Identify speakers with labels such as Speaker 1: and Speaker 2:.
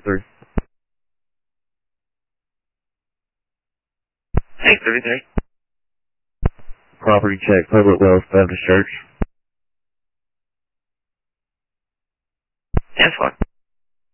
Speaker 1: 33.
Speaker 2: Hey, 33.
Speaker 1: Property check, Public Wells Baptist Church.
Speaker 2: That's fine.